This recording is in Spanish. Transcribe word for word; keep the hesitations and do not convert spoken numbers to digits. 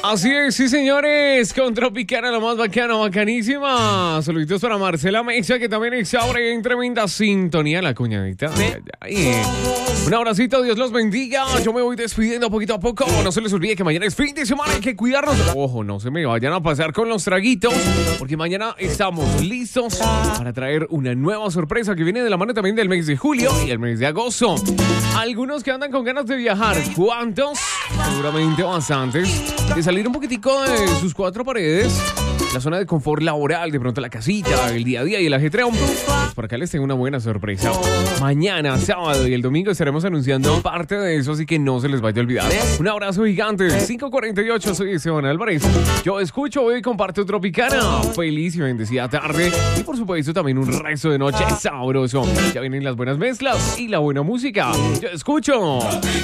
Así es, sí señores, con Tropicana, la más bacana, bacanísima. Saluditos para Marcela Mesa, que también está ahora en tremenda sintonía, la cuñadita. Ay, ay. Un abracito, Dios los bendiga. Yo me voy despidiendo poquito a poco. No se les olvide que mañana es fin de semana, hay que cuidarnos. Ojo, no se me vayan a pasar con los traguitos, porque mañana estamos listos para traer una nueva sorpresa que viene de la mano también del mes de julio y el mes de agosto. Algunos que andan con ganas de viajar, ¿cuántos? Seguramente bastantes. De salir un poquitico de sus cuatro paredes, la zona de confort laboral, de pronto la casita, el día a día y el ajetreo. Pues por acá les tengo una buena sorpresa. Mañana, sábado y el domingo estaremos anunciando parte de eso, así que no se les vaya a olvidar. Un abrazo gigante. cinco cuarenta y ocho, soy Esteban Álvarez. Yo escucho, hoy comparto Tropicana. Feliz y bendecida tarde. Y por supuesto también un resto de noche sabroso. Ya vienen las buenas mezclas y la buena música. Yo escucho